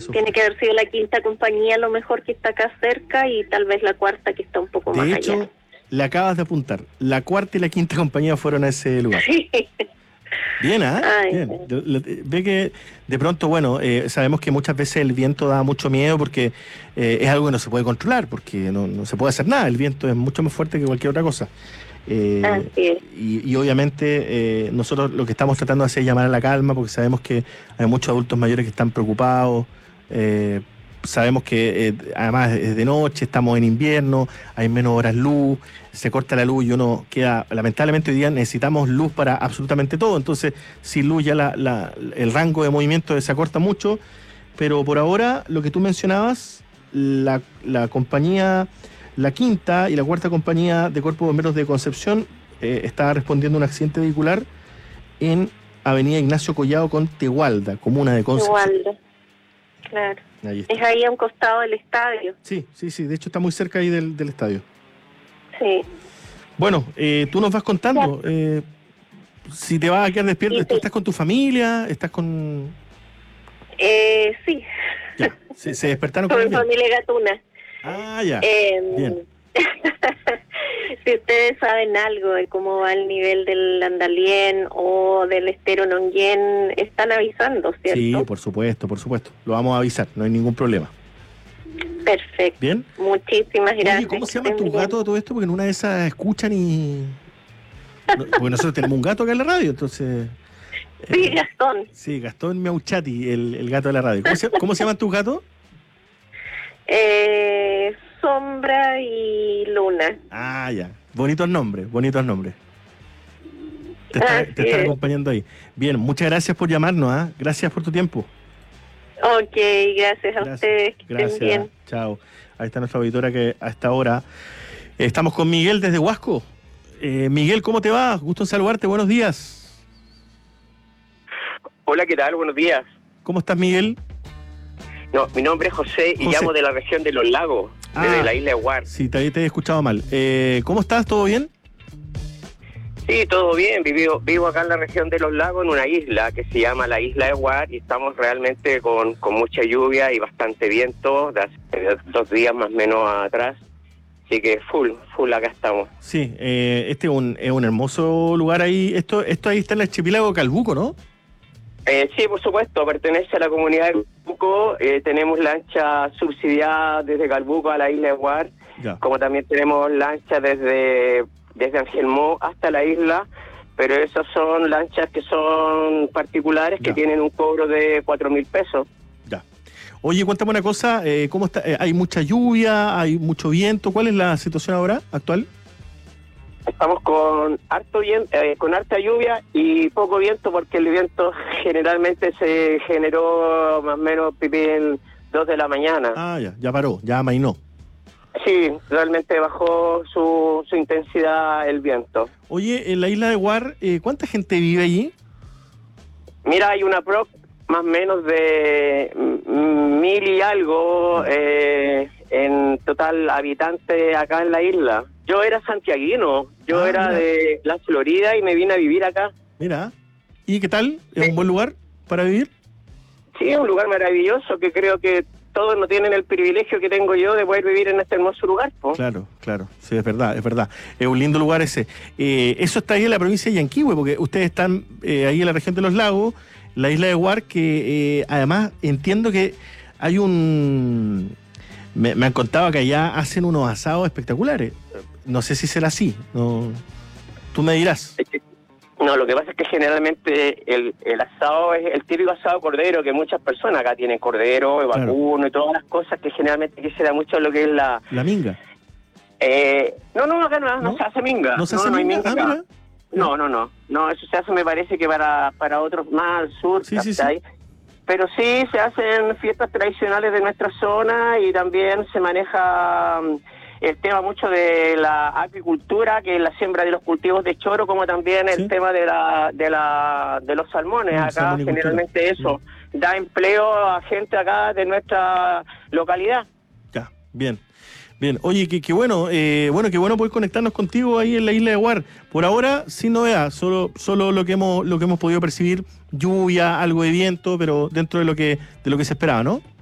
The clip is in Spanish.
Eso tiene que haber sido la quinta compañía a lo mejor que está acá cerca y tal vez la cuarta que está un poco más allá. De hecho, le acabas de apuntar. La cuarta y la quinta compañía fueron a ese lugar. Sí. Bien, ¿ah? Ay, Bien. Ve que de pronto, bueno, sabemos que muchas veces el viento da mucho miedo porque es algo que no se puede controlar, porque no se puede hacer nada. El viento es mucho más fuerte que cualquier otra cosa. así es. Y obviamente nosotros lo que estamos tratando de hacer es llamar a la calma, porque sabemos que hay muchos adultos mayores que están preocupados. Sabemos que además es de noche, estamos en invierno, hay menos horas luz, se corta la luz y uno queda, lamentablemente hoy día necesitamos luz para absolutamente todo, entonces sin luz ya el rango de movimiento se acorta mucho, pero por ahora lo que tú mencionabas, la compañía, la quinta y la cuarta compañía de Cuerpo de Bomberos de Concepción está respondiendo a un accidente vehicular en Avenida Ignacio Collado con Tehualda, comuna de Concepción. Tehualda, claro. Ahí está. Es ahí a un costado del estadio. Sí, de hecho está muy cerca ahí del estadio. Sí. Bueno, tú nos vas contando si te vas a quedar despierto. Sí. ¿Tú estás con tu familia? ¿Estás con...? Sí. Ya, se despertaron con con mi el viento. familia gatuna. Ah, ya. Bien. Si ustedes saben algo de cómo va el nivel del Andalién o del estero Nonguén, están avisando, ¿cierto? Sí, por supuesto. Lo vamos a avisar, no hay ningún problema. Perfecto. ¿Bien? Muchísimas gracias. Oye, ¿cómo se llaman tus gatos de todo esto? Porque en una de esas escuchan y... Porque nosotros tenemos un gato acá en la radio, entonces... Sí, Gastón. Sí, Gastón Miauchati, el gato de la radio. ¿Cómo se llaman tus gatos? Sombra y Luna. Ah, ya. Bonitos nombres. Te están acompañando ahí. Bien, muchas gracias por llamarnos, ¿ah? Gracias por tu tiempo. Ok, gracias a ustedes. Que estén bien. Chao. Ahí está nuestra auditora que a esta hora estamos con Miguel desde Huasco. Miguel, ¿cómo te va? Gusto en saludarte. Buenos días. Hola, ¿qué tal? Buenos días. ¿Cómo estás, Miguel? No, mi nombre es José y llamo de la región de Los Lagos, desde la isla de Huar. Sí, te he escuchado mal. ¿Cómo estás? ¿Todo bien? Sí, todo bien. Vivo acá en la región de Los Lagos, en una isla que se llama la isla de Huar, y estamos realmente con mucha lluvia y bastante viento, de hace 2 días más o menos atrás. Así que full acá estamos. Sí, este es un hermoso lugar ahí. Esto ahí está en el archipiélago Calbuco, ¿no? Sí, por supuesto, pertenece a la comunidad de Calbuco. Tenemos lancha subsidiada desde Calbuco a la isla de Huar, como también tenemos lancha desde Angelmó hasta la isla, pero esas son lanchas que son particulares, que tienen un cobro de 4.000 pesos. Ya. Oye, cuéntame una cosa, ¿cómo está? ¿Hay mucha lluvia? ¿Hay mucho viento? ¿Cuál es la situación ahora, actual? Estamos con harto viento, con harta lluvia y poco viento, porque el viento generalmente se generó más o menos en 2 de la mañana. Ah, ya paró, ya amainó. Sí, realmente bajó su intensidad el viento. Oye, en la isla de Huar, ¿cuánta gente vive allí? Mira, hay una más o menos de 1.000 y algo en total habitantes acá en la isla. Yo era santiaguino, era de la Florida y me vine a vivir acá. Mira, ¿y qué tal? ¿Es un buen lugar para vivir? Sí, es un lugar maravilloso que creo que todos no tienen el privilegio que tengo yo de poder vivir en este hermoso lugar, ¿no? Claro, sí, es verdad. Es un lindo lugar ese. Eso está ahí en la provincia de Yanquihue, porque ustedes están ahí en la región de Los Lagos, la isla de Huar, que además entiendo que hay me han contado que allá hacen unos asados espectaculares. No sé si será así, no, tú me dirás. No, lo que pasa es que generalmente el asado es el típico asado cordero, que muchas personas acá tienen cordero, vacuno y todas las cosas que generalmente aquí se da mucho lo que es la minga. No, acá no se hace minga. ¿No se hace minga? Acá. No, eso se hace, me parece que para otros más al sur, sí. Pero sí se hacen fiestas tradicionales de nuestra zona y también se maneja el tema mucho de la apicultura, que es la siembra de los cultivos de choro, como también el tema de los salmones. Acá generalmente eso da empleo a gente acá de nuestra localidad. Ya, bien. Oye, qué bueno, qué bueno poder conectarnos contigo ahí en la isla de Huar. Por ahora, sin novedad, solo lo que hemos podido percibir, lluvia, algo de viento, pero dentro de lo que se esperaba, ¿no?